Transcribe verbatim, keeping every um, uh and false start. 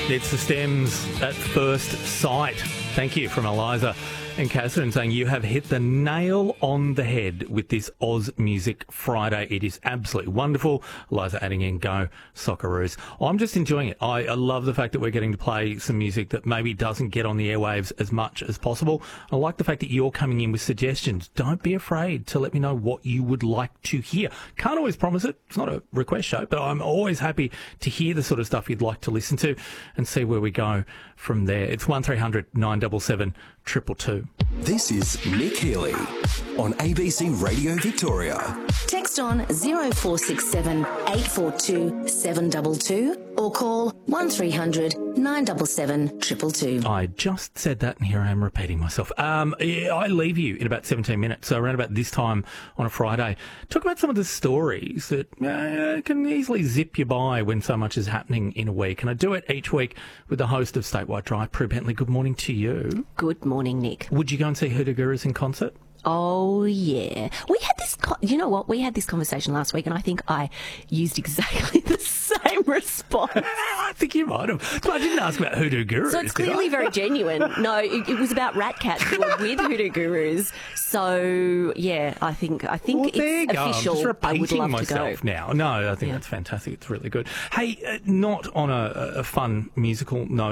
It's the Stems at first sight. Thank you from Eliza and Catherine saying you have hit the nail on the head with this Oz Music Friday. It is absolutely wonderful. Eliza adding in go Socceroos. I'm just enjoying it. I, I love the fact that we're getting to play some music that maybe doesn't get on the airwaves as much as possible. I like the fact that you're coming in with suggestions. Don't be afraid to let me know what you would like to hear. Can't always promise it. It's not a request show, but I'm always happy to hear the sort of stuff you'd like to listen to and see where we go from there. It's one three hundred nine seven seven two two two. This is Nick Healy on A B C Radio Victoria. Text on zero four six seven eight four two seven two two or call one three hundred nine seven seven two two two. I just said that and here I am repeating myself. Um, yeah, I leave you in about seventeen minutes, so around about this time on a Friday. Talk about some of the stories that uh, can easily zip you by when so much is happening in a week. And I do it each week with the host of Statewide Drive, Prue Bentley. Good morning to you. Good morning, Nick. Would you go and see Hoodoo Gurus in concert? Oh, yeah. We had this, co- you know what? We had this conversation last week and I think I used exactly the same response. I think you might have. But I didn't ask about Hoodoo Gurus. So it's clearly very genuine. No, it, it was about Rat Cat who were with Hoodoo Gurus. So, yeah, I think I think well, there you it's go. official. I'm just repeating I would love myself to go. now. No, I think Yeah. that's fantastic. It's really good. Hey, uh, not on a, a fun musical note